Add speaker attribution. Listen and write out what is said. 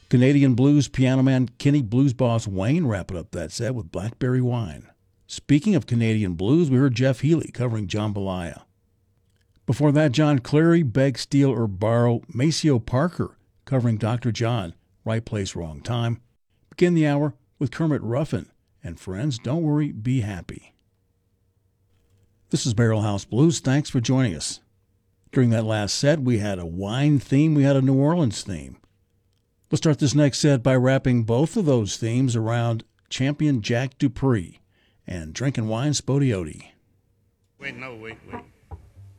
Speaker 1: Canadian blues piano man Kenny Blues Boss Wayne wrapping up that set with Blackberry Wine. Speaking of Canadian blues, we heard Jeff Healey covering Jambalaya. Before that, John Cleary, Beg, Steal, or Borrow, Maceo Parker covering Dr. John, Right Place, Wrong Time. Begin the hour with Kermit Ruffin and Friends, Don't Worry, Be Happy. This is Barrel House Blues. Thanks for joining us. During that last set, we had a wine theme, we had a New Orleans theme. Let's start this next set by wrapping both of those themes around champion Jack Dupree and Drinking Wine Spodioti.
Speaker 2: Wait.